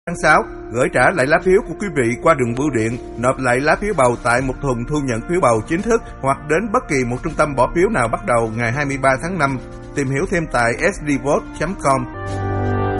Tháng 6, gửi trả lại lá phiếu của quý vị qua đường bưu điện, nộp lại lá phiếu bầu tại một thùng thu nhận phiếu bầu chính thức hoặc đến bất kỳ một trung tâm bỏ phiếu nào bắt đầu ngày 23 tháng 5. Tìm hiểu thêm tại sdvote.com.